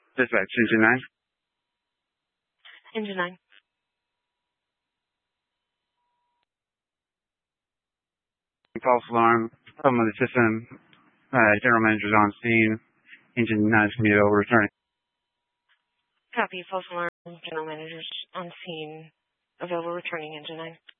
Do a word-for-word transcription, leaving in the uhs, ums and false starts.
Dispatch, engine nine. Engine nine. False alarm. Problem with the system. Uh, general manager's on scene. Engine nine is going to be over returning. Copy. False alarm. General managers on scene. Available returning. Engine nine.